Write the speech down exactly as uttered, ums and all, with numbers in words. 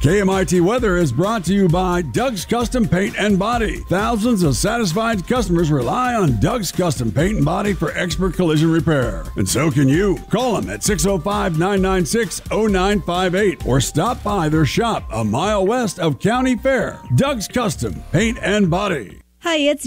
K M I T Weather is brought to you by Doug's Custom Paint and Body. Thousands of satisfied customers rely on Doug's Custom Paint and Body for expert collision repair. And so can you. Call them at six oh five, nine nine six, oh nine five eight or stop by their shop a mile west of County Fair. Doug's Custom Paint and Body. Hi, it's